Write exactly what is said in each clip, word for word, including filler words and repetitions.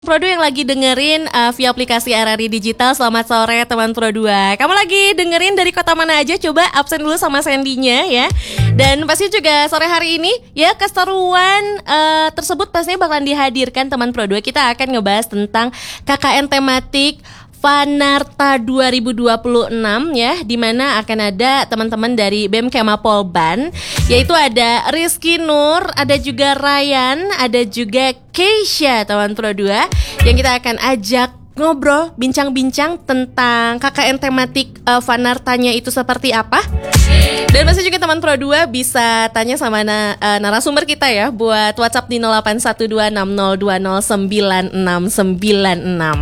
Pro dua yang lagi dengerin uh, via aplikasi R R I Digital. Selamat sore teman Pro dua. Kamu lagi dengerin dari kota mana aja? Coba absen dulu sama sendinya ya. Dan pasti juga sore hari ini ya keseruan uh, tersebut pastinya bakalan dihadirkan teman Pro dua. Kita akan ngebahas tentang K K N tematik Fanarta dua ribu dua puluh enam ya, di mana akan ada teman-teman dari B E M Kema Polban, yaitu ada Rizky Nur, ada juga Ryan, ada juga Keisha teman Pro dua, yang kita akan ajak ngobrol, bincang-bincang tentang K K N tematik uh, Fanartanya itu seperti apa. Dan pasti juga teman Pro dua bisa tanya sama na- uh, narasumber kita ya, buat WhatsApp di nol delapan satu dua enam nol dua nol sembilan enam sembilan enam.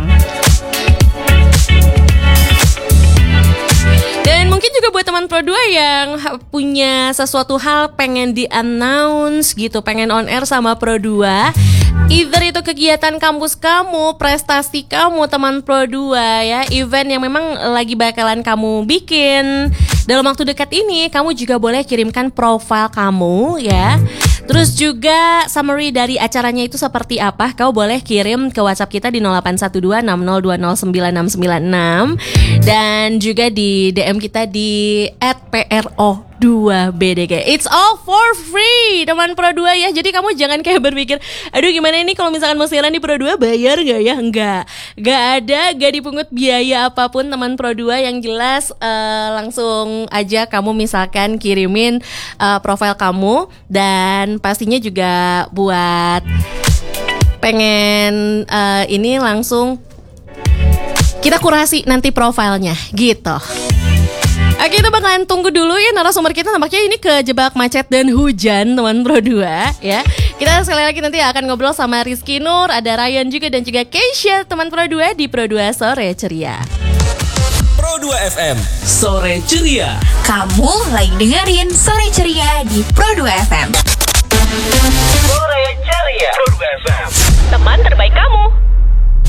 Dan mungkin juga buat teman Pro dua yang punya sesuatu hal pengen di-announce gitu, pengen on air sama Pro dua, either itu kegiatan kampus kamu, prestasi kamu teman Pro dua ya, event yang memang lagi bakalan kamu bikin dalam waktu dekat ini, kamu juga boleh kirimkan profil kamu ya. Terus juga summary dari acaranya itu seperti apa, kau boleh kirim ke WhatsApp kita di nol delapan satu dua enam nol dua nol sembilan enam sembilan enam. Dan juga di D M kita di et P R O dua B D G. It's all for free teman Pro dua ya. Jadi kamu jangan kayak berpikir, aduh gimana ini kalau misalkan mau siaran di Pro dua bayar gak ya? Enggak, gak ada, gak dipungut biaya apapun teman Pro dua. Yang jelas uh, langsung aja kamu misalkan kirimin uh, profil kamu. Dan pastinya juga buat pengen uh, ini langsung kita kurasi nanti profilnya gitu. Oke, kita bakalan tunggu dulu ya narasumber kita, nampaknya ini kejebak macet dan hujan teman Pro dua ya. Kita sekali lagi nanti akan ngobrol sama Rizky Nur, ada Ryan juga dan juga Keisha teman Pro dua di Pro dua Sore Ceria. Pro dua F M Sore Ceria. Kamu lagi dengerin Sore Ceria di Pro dua F M.